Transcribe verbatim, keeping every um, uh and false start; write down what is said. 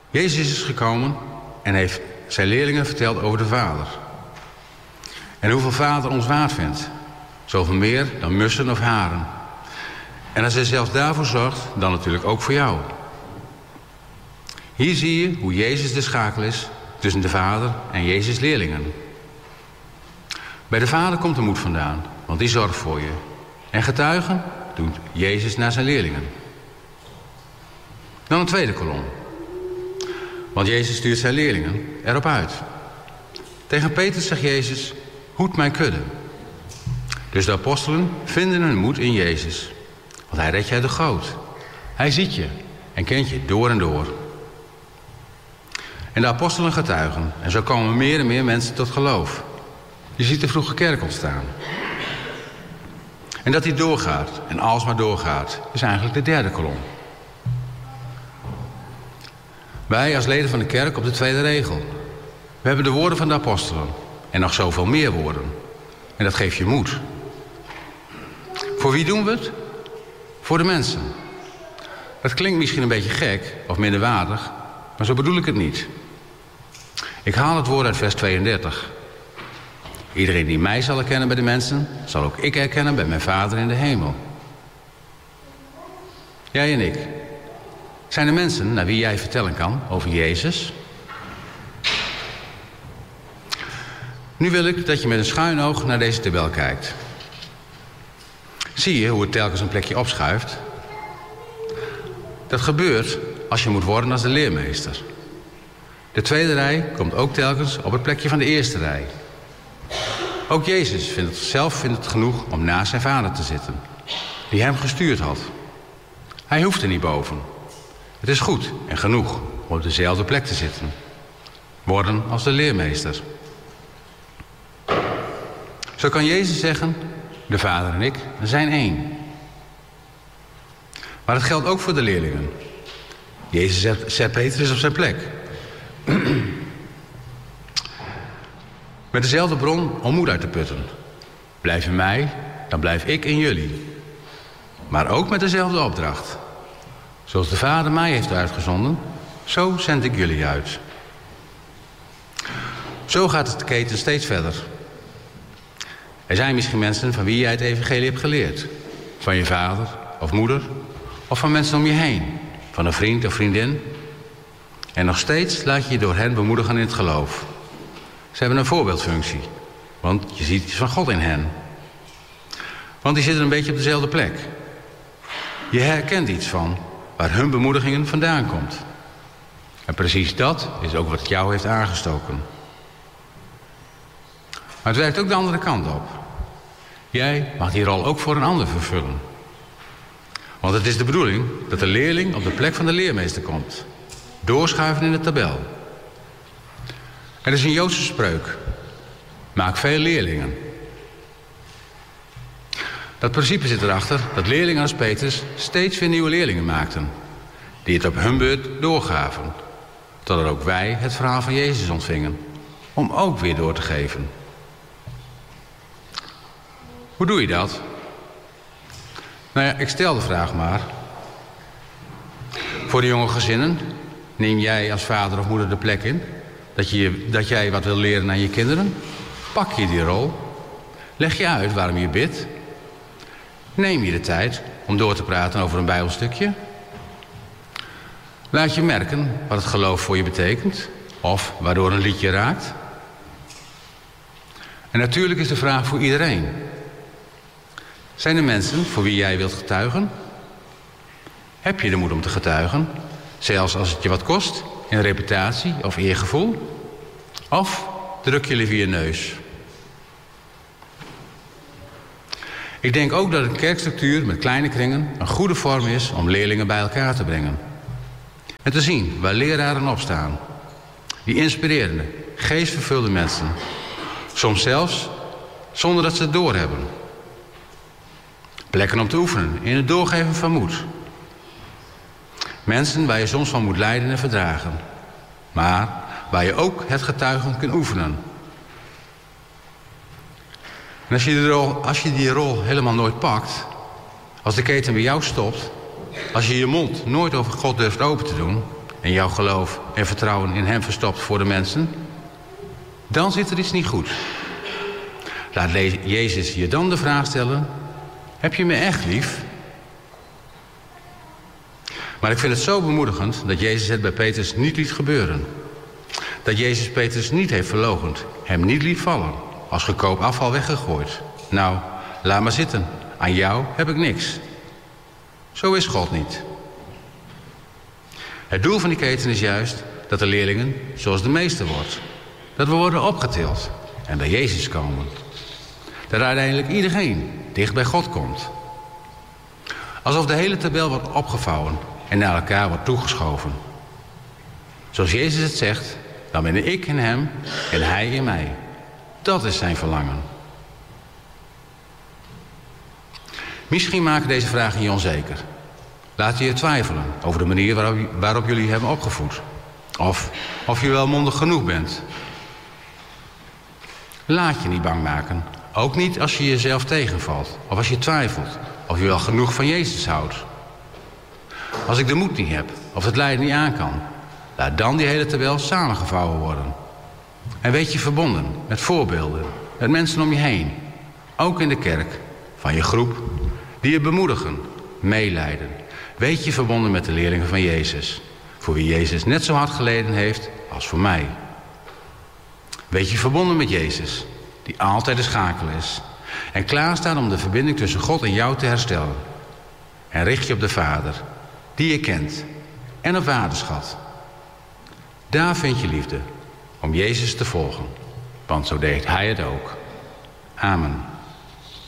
Jezus is gekomen en heeft zijn leerlingen verteld over de Vader. En hoeveel Vader ons waard vindt. Zoveel meer dan mussen of haren. En als hij zelfs daarvoor zorgt, dan natuurlijk ook voor jou. Hier zie je hoe Jezus de schakel is tussen de Vader en Jezus' leerlingen. Bij de Vader komt de moed vandaan, want die zorgt voor je. En getuigen doet Jezus naar zijn leerlingen. Dan een tweede kolom. Want Jezus stuurt zijn leerlingen erop uit. Tegen Petrus zegt Jezus, hoed mijn kudde. Dus de apostelen vinden hun moed in Jezus. Want hij redt je uit de goot. Hij ziet je en kent je door en door. En de apostelen getuigen. En zo komen meer en meer mensen tot geloof. Je ziet de vroege kerk ontstaan. En dat die doorgaat en alsmaar doorgaat, is eigenlijk de derde kolom. Wij als leden van de kerk op de tweede regel. We hebben de woorden van de apostelen. En nog zoveel meer woorden. En dat geeft je moed. Voor wie doen we het? Voor de mensen. Dat klinkt misschien een beetje gek of minderwaardig, maar zo bedoel ik het niet. Ik haal het woord uit vers tweeëndertig. Iedereen die mij zal herkennen bij de mensen, zal ook ik herkennen bij mijn Vader in de hemel. Jij en ik. Zijn er mensen naar wie jij vertellen kan over Jezus? Nu wil ik dat je met een schuin oog naar deze tabel kijkt. Zie je hoe het telkens een plekje opschuift? Dat gebeurt als je moet worden als de leermeester. De tweede rij komt ook telkens op het plekje van de eerste rij. Ook Jezus vindt het, zelf vindt het genoeg om naast zijn Vader te zitten, die hem gestuurd had. Hij hoeft er niet boven. Het is goed en genoeg om op dezelfde plek te zitten. Worden als de leermeester. Zo kan Jezus zeggen, de Vader en ik zijn één. Maar dat geldt ook voor de leerlingen. Jezus zet, zet Petrus op zijn plek. Met dezelfde bron om moed uit te putten. Blijf in mij, dan blijf ik in jullie. Maar ook met dezelfde opdracht. Zoals de Vader mij heeft uitgezonden, zo zend ik jullie uit. Zo gaat het keten steeds verder. Er zijn misschien mensen van wie jij het evangelie hebt geleerd. Van je vader of moeder. Of van mensen om je heen. Van een vriend of vriendin. En nog steeds laat je je door hen bemoedigen in het geloof. Ze hebben een voorbeeldfunctie. Want je ziet iets van God in hen. Want die zitten een beetje op dezelfde plek. Je herkent iets van waar hun bemoedigingen vandaan komt. En precies dat is ook wat jou heeft aangestoken. Maar het werkt ook de andere kant op. Jij mag die rol ook voor een ander vervullen. Want het is de bedoeling dat de leerling op de plek van de leermeester komt. Doorschuiven in de tabel. Er is een Joodse spreuk. Maak veel leerlingen. Dat principe zit erachter dat leerlingen als Petrus steeds weer nieuwe leerlingen maakten. Die het op hun beurt doorgaven. Totdat ook wij het verhaal van Jezus ontvingen. Om ook weer door te geven. Hoe doe je dat? Nou ja, ik stel de vraag maar. Voor de jonge gezinnen, neem jij als vader of moeder de plek in? Dat, je, dat jij wat wil leren aan je kinderen? Pak je die rol? Leg je uit waarom je bidt? Neem je de tijd om door te praten over een bijbelstukje? Laat je merken wat het geloof voor je betekent? Of waardoor een liedje raakt? En natuurlijk is de vraag voor iedereen. Zijn er mensen voor wie jij wilt getuigen? Heb je de moed om te getuigen? Zelfs als het je wat kost, in reputatie of eergevoel? Of druk je liever je neus? Ik denk ook dat een kerkstructuur met kleine kringen een goede vorm is om leerlingen bij elkaar te brengen. En te zien waar leraren op staan. Die inspirerende, geestvervulde mensen. Soms zelfs zonder dat ze het doorhebben. Plekken om te oefenen in het doorgeven van moed. Mensen waar je soms van moet lijden en verdragen. Maar waar je ook het getuigen kunt oefenen. En als je, die rol, als je die rol helemaal nooit pakt, als de keten bij jou stopt, als je je mond nooit over God durft open te doen, en jouw geloof en vertrouwen in hem verstopt voor de mensen, dan zit er iets niet goed. Laat Jezus je dan de vraag stellen: heb je me echt lief? Maar ik vind het zo bemoedigend dat Jezus het bij Petrus niet liet gebeuren. Dat Jezus Petrus niet heeft verloochend, hem niet liet vallen, als goedkoop afval weggegooid. Nou, laat maar zitten, aan jou heb ik niks. Zo is God niet. Het doel van die keten is juist dat de leerlingen zoals de meester wordt. Dat we worden opgetild en bij Jezus komen. Dat uiteindelijk iedereen dicht bij God komt. Alsof de hele tabel wordt opgevouwen en naar elkaar wordt toegeschoven. Zoals Jezus het zegt, dan ben ik in hem en hij in mij. Dat is zijn verlangen. Misschien maken deze vragen je onzeker. Laat je je twijfelen over de manier waarop, waarop jullie hebben opgevoed. Of of je wel mondig genoeg bent. Laat je niet bang maken. Ook niet als je jezelf tegenvalt. Of als je twijfelt. Of je wel genoeg van Jezus houdt. Als ik de moed niet heb. Of het lijden niet aan kan. Laat dan die hele tabel samengevouwen worden. En weet je verbonden met voorbeelden. Met mensen om je heen. Ook in de kerk. Van je groep. Die je bemoedigen. Meelijden. Weet je verbonden met de leerlingen van Jezus. Voor wie Jezus net zo hard geleden heeft als voor mij. Weet je verbonden met Jezus. Die altijd de schakel is. En klaarstaan om de verbinding tussen God en jou te herstellen. En richt je op de Vader. Die je kent. En op vaderschap. Daar vind je liefde. Om Jezus te volgen. Want zo deed hij het ook. Amen.